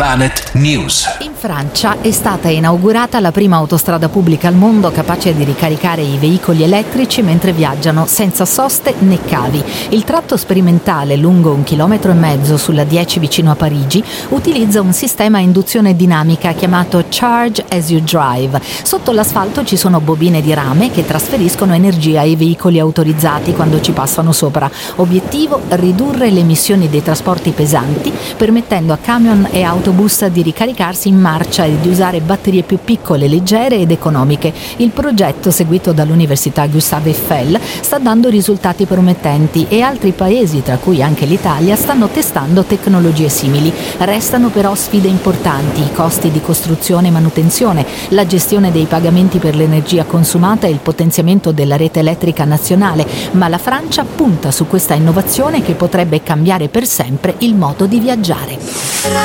Planet News. In Francia è stata inaugurata la prima autostrada pubblica al mondo capace di ricaricare i veicoli elettrici mentre viaggiano senza soste né cavi. Il tratto sperimentale lungo 1,5 chilometri sulla 10 vicino a Parigi utilizza un sistema a induzione dinamica chiamato Charge as you drive. Sotto l'asfalto ci sono bobine di rame che trasferiscono energia ai veicoli autorizzati quando ci passano sopra. Obiettivo: ridurre le emissioni dei trasporti pesanti, permettendo a camion e autobus di ricaricarsi in marcia e di usare batterie più piccole, leggere ed economiche. Il progetto, seguito dall'Università Gustave Eiffel, sta dando risultati promettenti e altri paesi, tra cui anche l'Italia, stanno testando tecnologie simili. Restano però sfide importanti: i costi di costruzione e manutenzione, la gestione dei pagamenti per l'energia consumata e il potenziamento della rete elettrica nazionale, ma la Francia punta su questa innovazione che potrebbe cambiare per sempre il modo di viaggiare.